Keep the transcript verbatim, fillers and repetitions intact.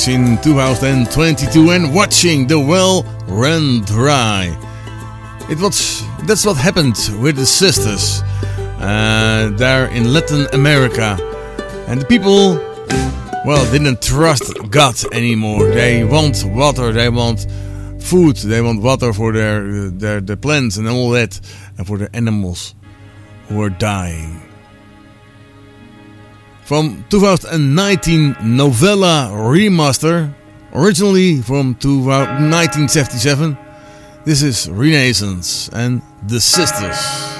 In twenty twenty-two and watching the well run dry. It was that's what happened with the sisters uh, there in Latin America, and the people, well, didn't trust God anymore. They want water, they want food, they want water for their their, their plants and all that, and for the animals who are dying. From two thousand nineteen Novella Remaster, originally from nineteen seventy-seven, this is Renaissance and The Sisters.